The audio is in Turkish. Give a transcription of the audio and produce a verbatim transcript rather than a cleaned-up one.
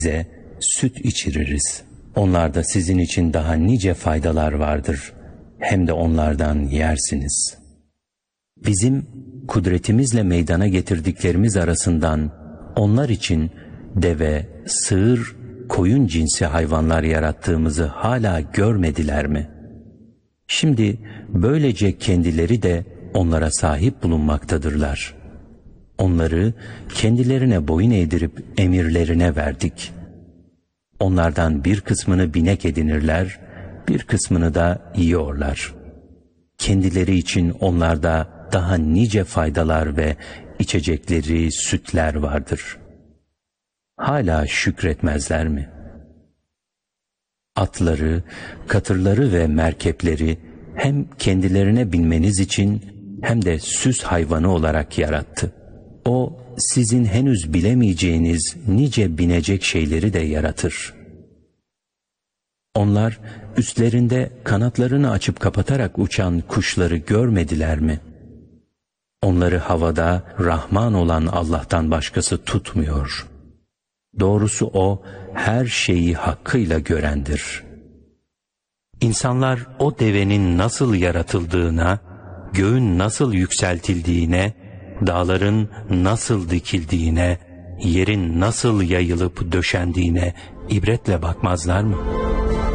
size süt içiririz. Onlarda sizin için daha nice faydalar vardır. Hem de onlardan yersiniz. Bizim kudretimizle meydana getirdiklerimiz arasından onlar için deve, sığır, koyun cinsi hayvanlar yarattığımızı hala görmediler mi? Şimdi böylece kendileri de onlara sahip bulunmaktadırlar. Onları kendilerine boyun eğdirip emirlerine verdik. Onlardan bir kısmını binek edinirler, bir kısmını da yiyorlar. Kendileri için onlarda daha nice faydalar ve içecekleri, sütler vardır. Hala şükretmezler mi? Atları, katırları ve merkepleri hem kendilerine binmeniz için hem de süs hayvanı olarak yarattı. O, sizin henüz bilemeyeceğiniz nice binecek şeyleri de yaratır. Onlar üstlerinde kanatlarını açıp kapatarak uçan kuşları görmediler mi? Onları havada Rahman olan Allah'tan başkası tutmuyor. Doğrusu O her şeyi hakkıyla görendir. İnsanlar o devenin nasıl yaratıldığına, göğün nasıl yükseltildiğine, dağların nasıl dikildiğine, yerin nasıl yayılıp döşendiğine ibretle bakmazlar mı?